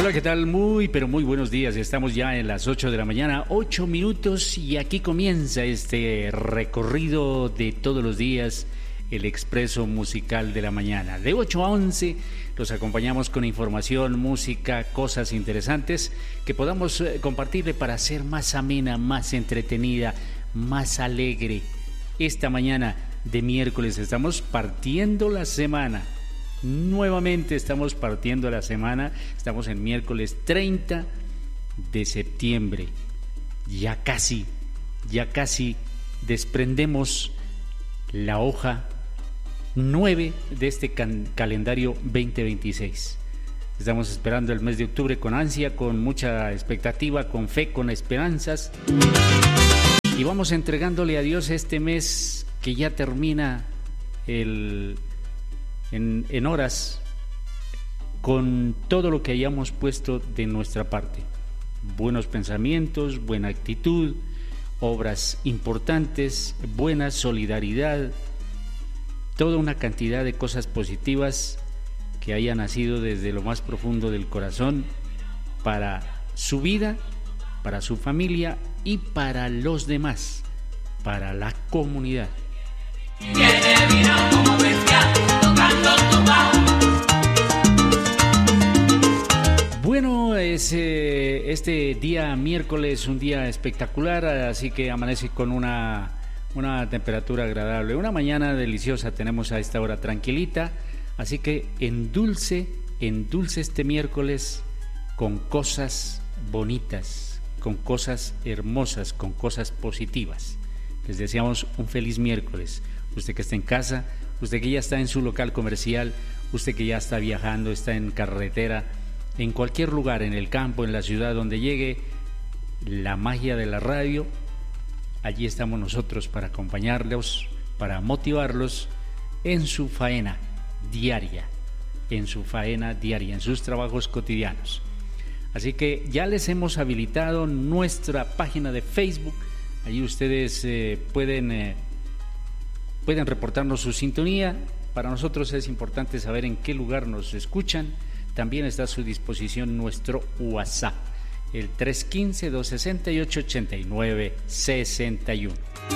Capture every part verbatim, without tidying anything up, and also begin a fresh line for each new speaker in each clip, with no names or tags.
Hola, ¿qué tal? Muy, pero muy buenos días. Estamos ya en las ocho de la mañana, ocho minutos, y aquí comienza este recorrido de todos los días, el expreso musical de la mañana. De ocho a once los acompañamos con información, música, cosas interesantes que podamos compartirle para hacer más amena, más entretenida, más alegre. Esta mañana de miércoles estamos partiendo la semana. Nuevamente estamos partiendo la semana, estamos en miércoles treinta de septiembre, ya casi, ya casi desprendemos la hoja nueve de este can- calendario veinte veintiséis. Estamos esperando el mes de octubre con ansia, con mucha expectativa, con fe, con esperanzas, y vamos entregándole a Dios este mes que ya termina el... En, en horas, con todo lo que hayamos puesto de nuestra parte: buenos pensamientos, buena actitud, obras importantes, buena solidaridad, toda una cantidad de cosas positivas que hayan nacido desde lo más profundo del corazón para su vida, para su familia y para los demás, para la comunidad.
Tiene vino como bestia, tocando tu bajo.
Bueno, es eh, este día miércoles un día espectacular, así que amanece con una, una temperatura agradable, una mañana deliciosa tenemos a esta hora, tranquilita, así que endulce, endulce este miércoles con cosas bonitas, con cosas hermosas, con cosas positivas. Les deseamos un feliz miércoles. Usted que está en casa, usted que ya está en su local comercial, usted que ya está viajando, está en carretera, en cualquier lugar, en el campo, en la ciudad, donde llegue la magia de la radio, allí estamos nosotros para acompañarlos, para motivarlos en su faena diaria, en su faena diaria, en sus trabajos cotidianos. Así que ya les hemos habilitado nuestra página de Facebook, allí ustedes eh, pueden... Eh, Pueden reportarnos su sintonía. Para nosotros es importante saber en qué lugar nos escuchan. También está a su disposición nuestro WhatsApp, el tres uno cinco, dos seis ocho, ocho nueve seis uno.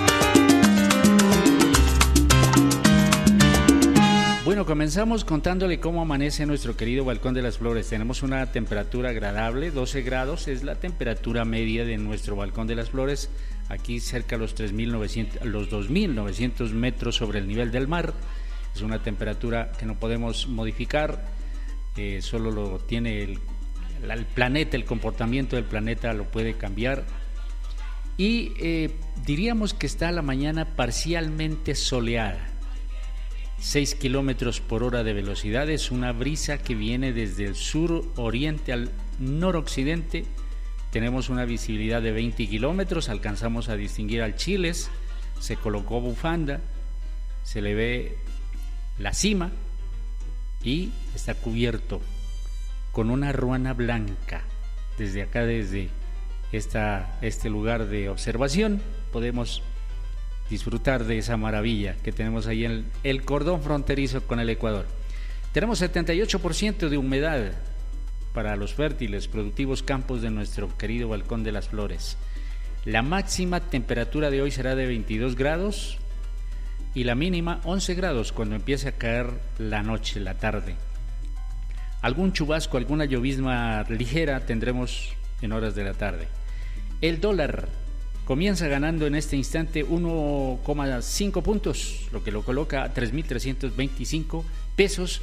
Bueno, comenzamos contándole cómo amanece nuestro querido Balcón de las Flores. Tenemos una temperatura agradable, doce grados, es la temperatura media de nuestro Balcón de las Flores, aquí cerca de los, tres mil novecientos, los dos mil novecientos metros sobre el nivel del mar. Es una temperatura que no podemos modificar, eh, solo lo tiene el, el planeta, el comportamiento del planeta lo puede cambiar. Y eh, diríamos que está la mañana parcialmente soleada. seis kilómetros por hora de velocidad, es una brisa que viene desde el sur oriente al noroccidente. Tenemos una visibilidad de veinte kilómetros, alcanzamos a distinguir al Chiles, se colocó bufanda, se le ve la cima y está cubierto con una ruana blanca. Desde acá, desde esta, este lugar de observación, podemos disfrutar de esa maravilla que tenemos ahí en el, el cordón fronterizo con el Ecuador. Tenemos setenta y ocho por ciento de humedad para los fértiles, productivos campos de nuestro querido Balcón de las Flores. La máxima temperatura de hoy será de veintidós grados y la mínima once grados cuando empiece a caer la noche, la tarde. Algún chubasco, alguna llovizna ligera tendremos en horas de la tarde. El dólar comienza ganando en este instante uno coma cinco puntos, lo que lo coloca a tres mil trescientos veinticinco pesos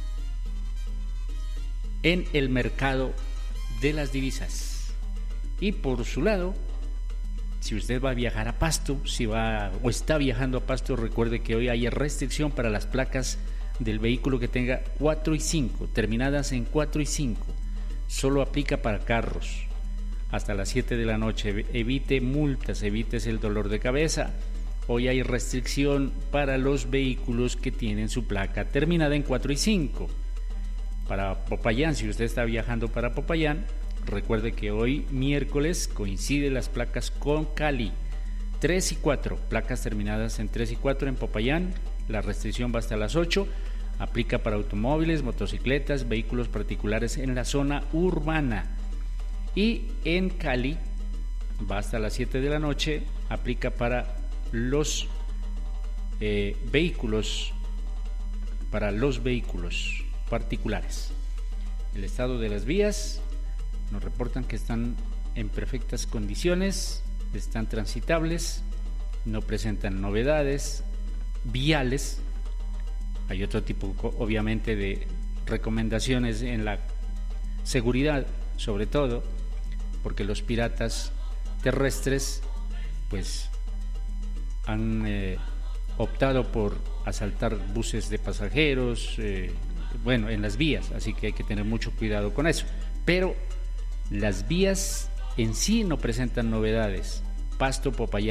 en el mercado de las divisas. Y por su lado, si usted va a viajar a Pasto, si va o está viajando a Pasto, recuerde que hoy hay restricción para las placas del vehículo que tenga cuatro y cinco, terminadas en cuatro y cinco. Solo aplica para carros. Hasta las siete de la noche, evite multas, evite el dolor de cabeza. Hoy hay restricción para los vehículos que tienen su placa terminada en cuatro y cinco. Para Popayán, si usted está viajando para Popayán, recuerde que hoy miércoles coinciden las placas con Cali. tres y cuatro, placas terminadas en tres y cuatro en Popayán. La restricción va hasta las ocho. Aplica para automóviles, motocicletas, vehículos particulares en la zona urbana. Y en Cali, va hasta las siete de la noche, aplica para los eh, vehículos, para los vehículos particulares. El estado de las vías nos reportan que están en perfectas condiciones, están transitables, no presentan novedades viales. Hay otro tipo, obviamente, de recomendaciones en la seguridad, sobre todo, porque los piratas terrestres, pues, han eh, optado por asaltar buses de pasajeros, eh, bueno, en las vías, así que hay que tener mucho cuidado con eso. Pero las vías en sí no presentan novedades. Pasto, Popayán